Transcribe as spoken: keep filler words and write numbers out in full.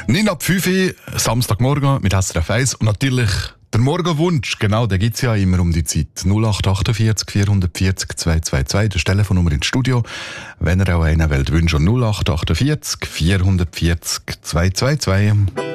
neun ab fünf Uhr, Samstagmorgen mit S R F eins und natürlich der Morgenwunsch, genau, den gibt es ja immer um die Zeit. null acht achtundvierzig vierhundertvierzig zweihundertzweiundzwanzig, das Telefonnummer ins Studio. Wenn ihr auch einen wollt wünschen, null acht achtundvierzig vierhundertvierzig zweihundertzweiundzwanzig.